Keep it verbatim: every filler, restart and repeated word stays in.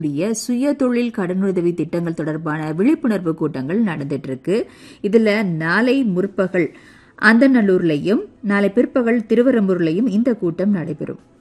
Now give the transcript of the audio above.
சுய தொழில் கடனுதவி திட்டங்கள் தொடர்பான விழிப்புணர்வு கூட்டங்கள் நடந்துட்டு இருக்கு. இதுல நாளை முற்பகல் அந்தநல்லூர்லையும் நாளை பிற்பகல் திருவரம்பூர்லையும் இந்த கூட்டம் நடைபெறும்.